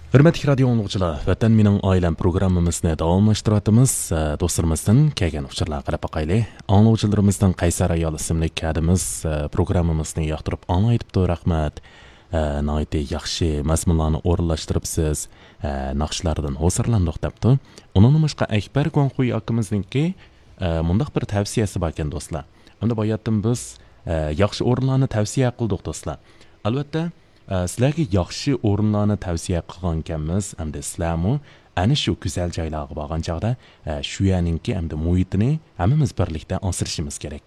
Hürmetli radio anlıqçılar, Vatan Mening Oilam programmamizni davomlashtiryapmiz. Do'stlarimizdan kelgan uchurlar qarab boqaylik. Anlıqçılarimizdan Qaysar ayol ismli kadimiz programmamizni yoqtirib anglaytibdi, rahmat. Nayte yaxshi mazmunlarni o'rinlashtiribsiz. Naqshlardan hozirlandik debdi. Undan boshqa Akbar Gonquy akamizningki mundaq bir tavsiyasi bor ekan do'stlar. Unda boyatdan biz yaxshi o'rinlarni tavsiya qildik do'stlar. Albatta sizlarga yaxshi o'rinlarni tavsiya qilgan ekanmiz, hamda sizlarmi ana shu go'zal joylarga borgan chog'da shu yerninki hamda muhitini hammamiz birlikda asrashimiz kerak.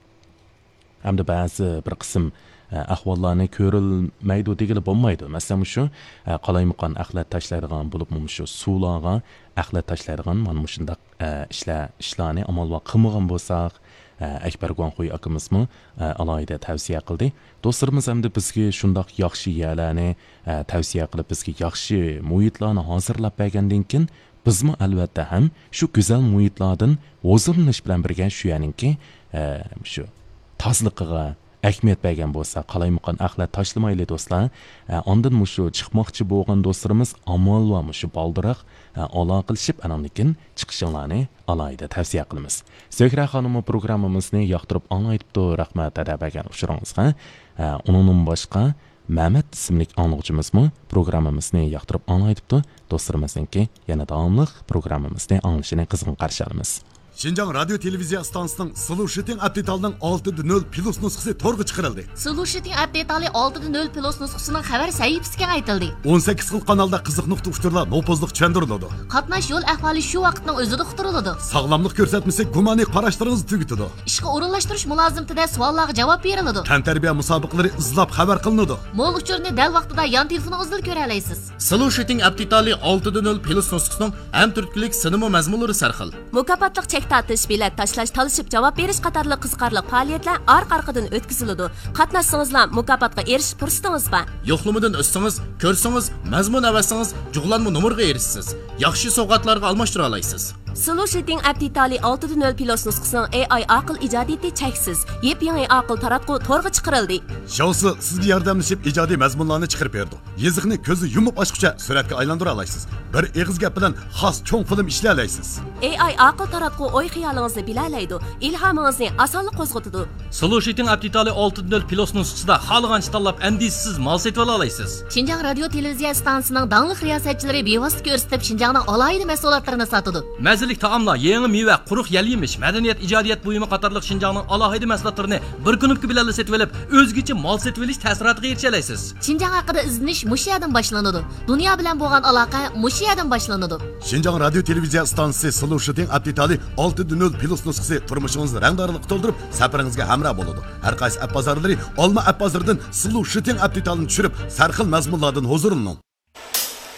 Hamda ba'zi bir qism ahvollarni ko'rilmaydi degili bo'lmaydi. Masalan shu qalaymaqon axlat tashlaydigan bo'lib, shu suvlarga axlat tashlaydigan mana shundaq ishlarni amalga qilmagan bo'lsak, Akbar Gonquy akamizmi alohida tavsiya qildi. Do'stlarimiz hamda bizga shundoq yaxshi yerlarni tavsiya qilib, bizga yaxshi muhitlarni hozirlab bergandan keyin bizmi albatta ham shu go'zal muhitlardan o'zirlanish bilan birga shu yerninki shu tozliqiga ahamiyat bergan bo'lsa, qalaymaqon axlat tashlamayli do'stlar. Ondan shu chiqmoqchi bo'lgan do'stlarimiz amal va shu baldiroq aloqa qilishib, anamnikin chiqishinglarni alohida tavsiya qilamiz. Zohra xonim programmamizni yoqtirib anglaytibdi, rahmat adabagan uchurangizga. Undan boshqa Mehmet ismli anlıqçımızmı programmamizni yoqtirib anglaytibdi. Do'stlarimizningki yana davomli programmamizni anglashini qizg'in qarshi olamiz. Şinjan Radyo Televiziya stansiyasining Solution Update'ning 6.0 plus nusxasi to'rga chiqarildi. Solution Update'li 6.0 plus nusxasining xabar sahifasiga aytildi. 18 xil kanalda qiziq nuqta uchurlar nopozliq tushuntiriladi. Qatnash yo'l ahvoli shu vaqtning o'zida uqtiriladi. Sog'lomlik ko'rsatmasi gumoniy qarashlaringizni tugitadi. Ishga o'rinlashtirish mulozimtida savollarga javob beriladi. Tantarbiya musobaqalari izlab xabar qilinadi. Mo'l uchurni dal vaqtida yon telefoningizdan ko'ra olasiz. Solution Update'li 6.0 plus nusxasining ham turklik sinema mazmunlari sarxil. Mukofotliq tatish, bilet tashlash, talishib javob berish qatorli qiziqarli faoliyatlar orqa-orqadan o'tkaziladi. Qatnashsangizlar mukofotga erishish fursatingiz bor. Yo'qlamadan o'tsangiz, ko'rsangiz, mazmun avasangiz, jug'lanma nomerga erishsiz. Yaxshi sovg'atlarga almashtira olasiz. Solution Update'li 6.0 plus nusxasining AI aql ijodiyati cheksiz. Yep-yangi aql taratqu to'rga chiqarildi. Shousi sizga yordamlashib ijodiy mazmunlarni chiqarib berdi. Yeziqni ko'zi yumib ochguncha suratga aylantira olasiz. Bir eg'iz gap bilan xos cho'ng film ishlay olasiz. AI aql taratqu o'y xiyolingizni bilalaydi, ilhomingizni osonlik qo'zg'atadi. Solution Update'li 6.0 plus nusxasida xohlagancha tanlab andisiz mal setib olasiz. Şinjan Radyo Televiziya stansiyasining dangliq riyosatchilari bevosita ko'rsatib Şinjanning alohida mahsulotlarini sotadi. Mazalik taomlar, yangi meva, quruq yal-yemish, madaniyat, ijodiyat buyumi qatorliq Şinjanning alohida mahsulotlarini bir kunlik bilan setib olib, o'zgacha mal setib olish ta'siriga erisha olasiz. Şinjan haqida izlanish mushu yerdan boshlanadi. Dunyo bilan bo'lgan aloqa mushu yerdan boshlanadi. Şinjan Radyo Televiziya stansiyasi Solution Update'li 6.0 plus nusxasi turmushingizni rangdorlik to'ldirib, safaringizga hamroh bo'ladi. Har qaysi app bozorlari Olma app bozoridan Solution Update'ni tushirib, sarxil mazmunlardan huzurlaning.